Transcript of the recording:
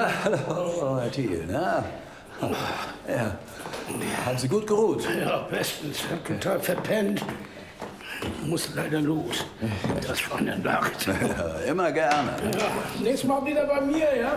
Hallo, Herr Thiel. Na? Ja. Haben Sie gut geruht? Ja, bestens. Ich hab total verpennt. Muss leider los. Das war eine Nacht. Ja, immer gerne. Ja, nächstes Mal wieder bei mir, ja?